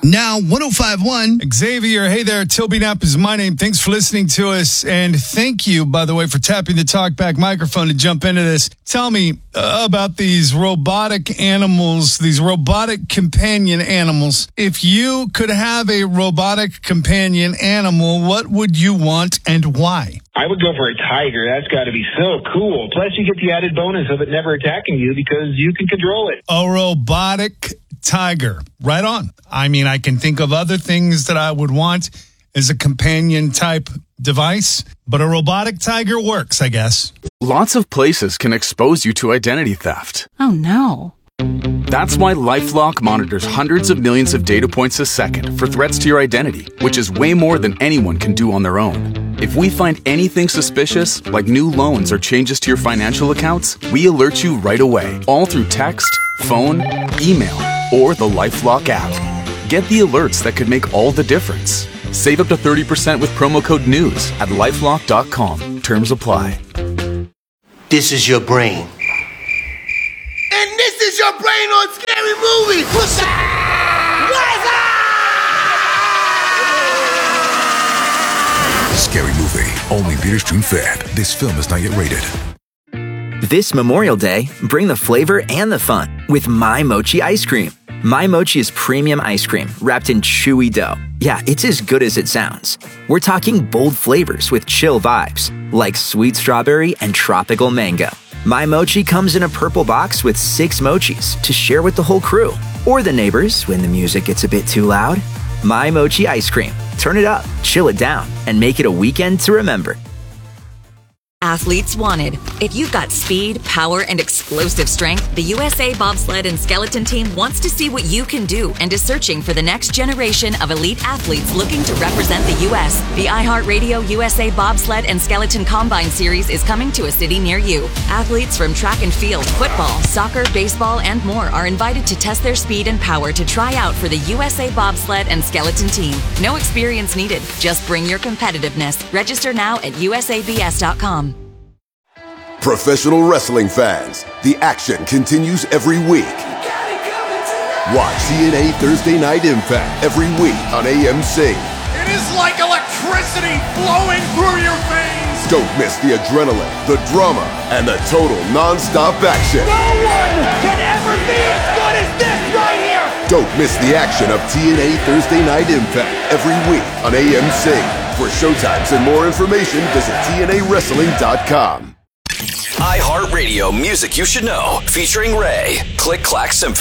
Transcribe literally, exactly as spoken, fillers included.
Now, one oh five point one. Xavier, hey there. Tilby Knapp is my name. Thanks for listening to us. And thank you, by the way, for tapping the talkback microphone to jump into this. Tell me uh, about these robotic animals, these robotic companion animals. If you could have a robotic companion animal, what would you want and why? I would go for a tiger. That's got to be so cool. Plus, you get the added bonus of it never attacking you because you can control it. A robotic tiger. Right on. I mean, I can think of other things that I would want as a companion type device, but a robotic tiger works, I guess. Lots of places can expose you to identity theft. Oh, no. That's why LifeLock monitors hundreds of millions of data points a second for threats to your identity, which is way more than anyone can do on their own. If we find anything suspicious, like new loans or changes to your financial accounts, we alert you right away, all through text, phone, email, or the LifeLock app. Get the alerts that could make all the difference. Save up to thirty percent with promo code NEWS at lifelock dot com. Terms apply. This is your brain. And this is your brain on Scary Movie. What's up? What's up? Scary Movie. Only theaters June fifth. This film is not yet rated. This Memorial Day, bring the flavor and the fun with My Mochi ice cream. My Mochi is premium ice cream wrapped in chewy dough. Yeah, it's as good as it sounds. We're talking bold flavors with chill vibes, like sweet strawberry and tropical mango. My Mochi comes in a purple box with six mochis to share with the whole crew, or the neighbors when the music gets a bit too loud. My Mochi ice cream. Turn it up, chill it down, and make it a weekend to remember. Athletes wanted. If you've got speed, power, and explosive strength, the U S A Bobsled and Skeleton Team wants to see what you can do and is searching for the next generation of elite athletes looking to represent the U S The iHeartRadio U S A Bobsled and Skeleton Combine Series is coming to a city near you. Athletes from track and field, football, soccer, baseball, and more are invited to test their speed and power to try out for the U S A Bobsled and Skeleton Team. No experience needed. Just bring your competitiveness. Register now at U S A B S dot com. Professional wrestling fans, the action continues every week. Watch T N A Thursday Night Impact every week on A M C. It is like electricity flowing through your veins. Don't miss the adrenaline, the drama, and the total non-stop action. No one can ever be as good as this right here. Don't miss the action of T N A Thursday Night Impact every week on A M C. For showtimes and more information, visit T N A wrestling dot com. iHeartRadio Music You Should Know, featuring Ray. Click Clack Symphony.